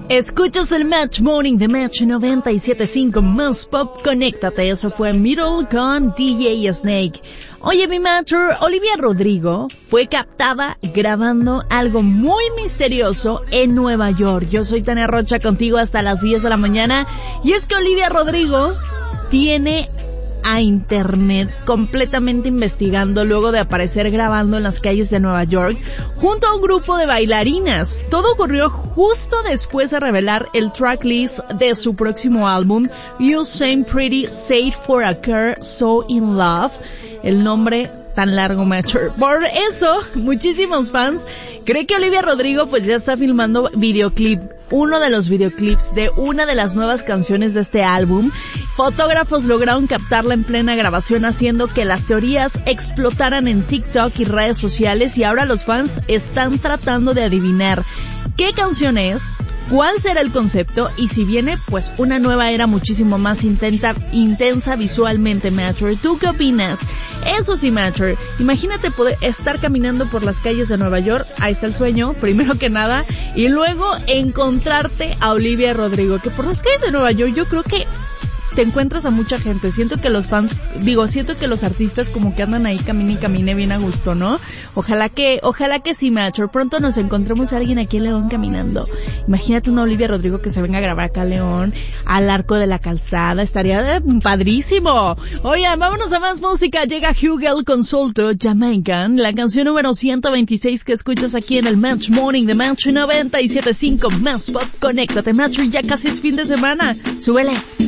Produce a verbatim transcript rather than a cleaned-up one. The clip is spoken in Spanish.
Escuchas el Match Morning de Match noventa y siete punto cinco Más Pop, conéctate. Eso fue Middle con D J Snake. Oye, mi Matcher, Olivia Rodrigo fue captada grabando algo muy misterioso en Nueva York. Yo soy Tania Rocha, contigo hasta las diez de la mañana. Y es que Olivia Rodrigo tiene a internet completamente investigando luego de aparecer grabando en las calles de Nueva York junto a un grupo de bailarinas. Todo ocurrió justo después de revelar el tracklist de su próximo álbum, You Seem Pretty, Safe for a Girl So In Love. El nombre tan largo, Matcher. Por eso, muchísimos fans creen que Olivia Rodrigo pues ya está filmando videoclip, uno de los videoclips de una de las nuevas canciones de este álbum. Fotógrafos lograron captarla en plena grabación, haciendo que las teorías explotaran en TikTok y redes sociales, y ahora los fans están tratando de adivinar qué canción es, cuál será el concepto y si viene pues una nueva era muchísimo más intenta, intensa visualmente. Matcher, ¿tú qué opinas? Eso sí, Matcher, imagínate poder estar caminando por las calles de Nueva York, ahí está el sueño, primero que nada, y luego encontrarte a Olivia Rodrigo, que por las calles de Nueva York yo creo que te encuentras a mucha gente. Siento que los fans, digo, siento que los artistas como que andan ahí camine y camine bien a gusto, ¿no? Ojalá que, ojalá que sí, Matcher, pronto nos encontremos a alguien aquí en León caminando. Imagínate una Olivia Rodrigo que se venga a grabar acá a León, al Arco de la Calzada, estaría eh, padrísimo. Oigan, vámonos a más música. Llega Hugel con Solto, Jamaican, la canción número ciento veintiséis que escuchas aquí en el Match Morning de Match noventa y siete punto cinco Más Pop. Conéctate, Matcher, ya casi es fin de semana. Súbele.